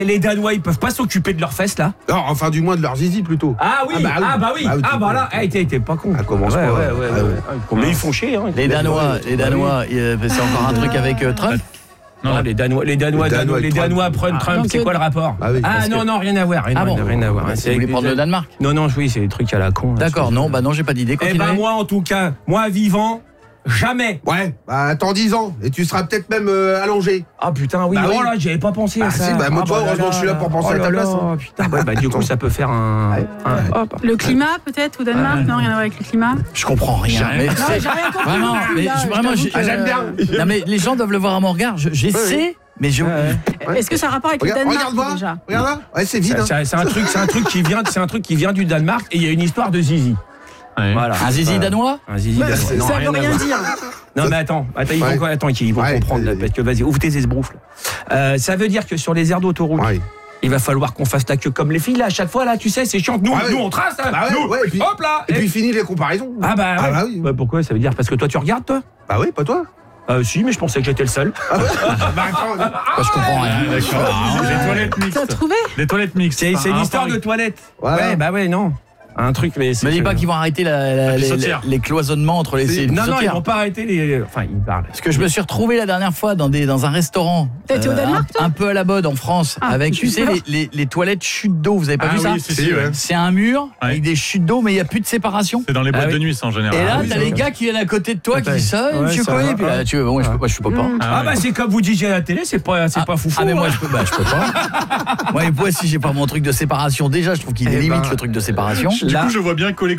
Les Danois, ils peuvent pas s'occuper de leurs fesses là? Non, enfin du moins de leur zizi plutôt. Ah oui, bah oui. Ah bah là, t'es pas con. Ah, commence pas. Ouais. Mais ils font chier. Hein. Les Danois, c'est encore un truc avec Trump. Non, les Danois prennent Trump, c'est quoi le rapport? Non, rien à voir. Rien à voir. Vous voulez prendre le Danemark? Non, oui, c'est des trucs à la con. D'accord, non, j'ai pas d'idée. Eh ben moi, en tout cas, moi vivant, jamais. Ouais, attends 10 ans et tu seras peut-être même allongé. Ah putain, oui. Oh là, j'avais pas pensé à ça. Si, moi, toi, heureusement que je suis là pour penser à ta place. Putain, du coup, ça peut faire un. Le climat, peut-être, au Danemark? Non, rien à voir avec le climat. Je comprends rien. Non, j'ai rien compris. Vraiment, j'aime bien. Non, mais les gens doivent le voir à mon regard. J'essaie. Mais Est-ce que ça a rapport avec le Danemark déjà? Regarde là. Ouais, c'est vide. C'est un truc qui vient du Danemark et il y a une histoire de zizi. Ouais. Voilà. Un zizi danois? Un zizi danois. Ça veut rien dire. Non mais attends, ils vont comprendre là, parce que vas-y, ouvre tes esbroufles. Ça veut dire que sur les aires d'autoroute, il va falloir qu'on fasse la queue comme les filles là à chaque fois là, tu sais, c'est chiant. Nous on trace là. Hop là. Et puis fini les comparaisons. Oui. Pourquoi? Ça veut dire parce que toi tu regardes toi? Bah oui, pas toi. Si, mais je pensais que j'étais le seul. Je comprends rien. Les toilettes mixtes. T'as trouvé? Les toilettes mixtes. C'est une histoire de toilettes. Ouais, non. Un truc, mais me dis pas qu'ils vont arrêter les cloisonnements entre les Non, ils vont pas arrêter les. Enfin, ils parlent. Parce que je me suis retrouvé la dernière fois dans un restaurant. T'as été au Danemark, toi? Un peu à la mode en France, avec, tu sais, les toilettes chutes d'eau. Vous avez pas vu ça? C'est un mur avec des chutes d'eau, mais il y a plus de séparation. C'est dans les boîtes de nuit, ça, en général. Et là, t'as les gars qui viennent à côté de toi qui disent ça, monsieur Coé. Puis là, moi, je peux pas. C'est comme vous disiez à la télé, c'est pas foufou. Ah, mais moi, je peux pas. Moi, si j'ai pas mon truc de séparation, déjà, je trouve qu'il est limite le truc de séparation. Du coup, je vois bien coller